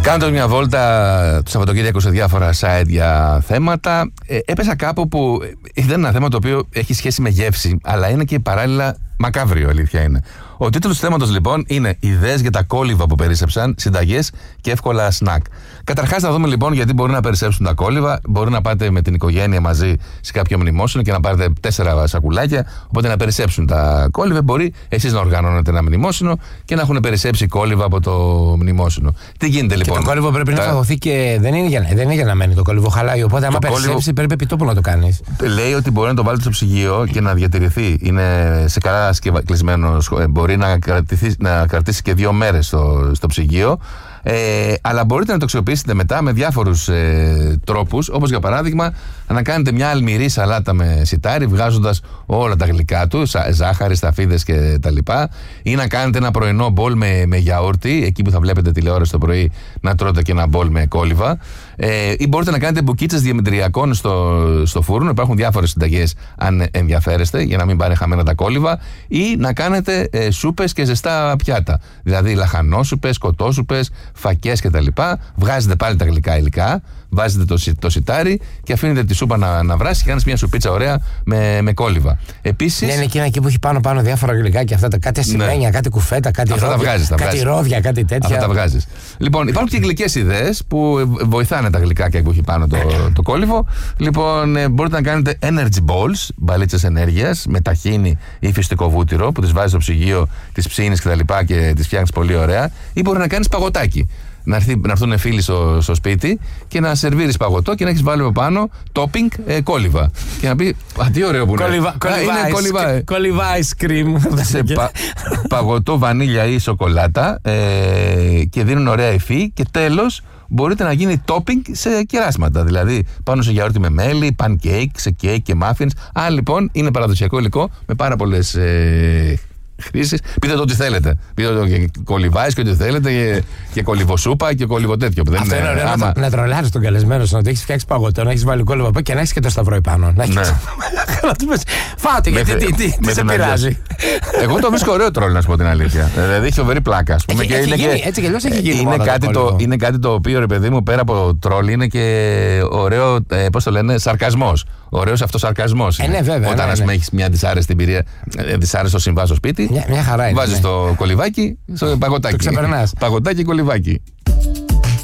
Κάνοντας μια βόλτα το Σαββατοκύριακο σε διάφορα site για θέματα, έπεσα κάπου που ήταν ένα θέμα το οποίο έχει σχέση με γεύση, αλλά είναι και παράλληλα μακάβριο, αλήθεια είναι. Ο τίτλος του θέματος λοιπόν είναι «Ιδέες για τα κόλληβα που περίσσεψαν, συνταγές και εύκολα σνακ». Καταρχάς θα δούμε λοιπόν γιατί μπορεί να περισσέψουν τα κόλληβα. Μπορεί να πάτε με την οικογένεια μαζί σε κάποιο μνημόσυνο και να πάρετε 4 σακουλάκια, οπότε να περισσέψουν τα κόλληβα. Μπορεί εσείς να οργανώνετε ένα μνημόσυνο και να έχουν περισσέψει κόλληβα από το μνημόσυνο. Τι γίνεται λοιπόν? Και το κόλληβο πρέπει να φαγωθεί και δεν είναι για να μένει το κόλληβο, χαλάει. Οπότε, άμα περισσέψει, πρέπει επιτόπου να το κάνεις. Λέει ότι μπορεί να το βάλετε στο ψυγείο και να διατηρηθεί. Είναι σε καλά κλεισμένο. Μπορεί να κρατήσει και 2 μέρες στο ψυγείο. Αλλά μπορείτε να το αξιοποιήσετε μετά με διάφορους τρόπους, όπως για παράδειγμα να κάνετε μια αλμυρή σαλάτα με σιτάρι, βγάζοντας όλα τα γλυκά του, ζάχαρη, σταφίδες και τα λοιπά, ή να κάνετε ένα πρωινό μπολ με γιαούρτι, εκεί που θα βλέπετε τηλεόραση το πρωί να τρώτε και ένα μπολ με κόλληβα, ή μπορείτε να κάνετε μπουκίτσες διαμητριακών στο φούρνο. Υπάρχουν διάφορες συνταγές αν ενδιαφέρεστε, για να μην πάνε χαμένα τα κόλληβα, ή να κάνετε σούπες και ζεστά πιάτα, δηλαδή λαχανόσουπες, κοτόσουπες, φακές κτλ. Βγάζετε πάλι τα γλυκά υλικά, βάζετε το σιτάρι και αφήνετε τη σούπα να βράσει και κάνεις μια σουπίτσα ωραία με κόλληβα. Επίσης. Ναι, είναι εκείνα εκεί που έχει πάνω διάφορα γλυκά και αυτά, κάτι ασημένια, κάτι κουφέτα, κάτι ρόδια, κάτι τέτοια. Αυτά τα βγάζεις. Λοιπόν, υπάρχουν και γλυκές ιδέες που βοηθάνε τα γλυκάκια που έχει πάνω το κόλληβο. Λοιπόν, μπορείτε να κάνετε energy balls, μπαλίτσες ενέργειας, με ταχίνι ή φυστικό βούτυρο που τις βάζεις στο ψυγείο, τις ψήνεις κτλ. Και τις φτιάχνεις πολύ ωραία. Ή μπορεί να κάνεις παγωτάκι. Να έρθουν φίλοι στο σπίτι και να σερβίρεις παγωτό και να έχεις βάλει από πάνω topping κόλληβα. Και να πει, τι ωραίο που είναι. Κόλληβα ice cream. Σε παγωτό, βανίλια ή σοκολάτα και δίνουν ωραία υφή. Και τέλος, μπορείτε να γίνει topping σε κεράσματα. Δηλαδή πάνω σε γιαούρτι με μέλι, pancake, σε κέικ και muffins. Αν λοιπόν είναι παραδοσιακό υλικό με πάρα πολλές χρήσεις. Πείτε το ό,τι θέλετε. Πείτε το και κολυβάεις και ό,τι θέλετε και κολυβοσούπα και κολυβο τέτοιο. Αυτό είναι ωραίο να τρολάρεις τον καλεσμένο σου, να το έχεις φτιάξει παγωτό, να έχεις βάλει κόλληβο από και να έχεις και το σταυρό επάνω. Να του πεις φάτε γιατί τι σε πειράζει. Εγώ το βρίσκω ωραίο τρόλ, να σου πω την αλήθεια. Δηλαδή έχει φοβερή πλάκα, ας πούμε. Έτσι κι αλλιώς έχει γίνει. Είναι κάτι το οποίο, ρε παιδί μου, πέρα από τρόλ είναι και ωραίο, πώς το λένε, σαρκασμός. Ωραίος αυτοσαρκασμός. Ναι, βέβαια. Όταν ας πούμε έχεις μια δυσάρεστη εμπειρία, δυσάρεστο συμβά στο σπίτι, μια χαρά είναι. Βάζεις το κολυβάκι στο παγωτάκι. Το ξεπερνάς. Παγωτάκι, κολυβάκι.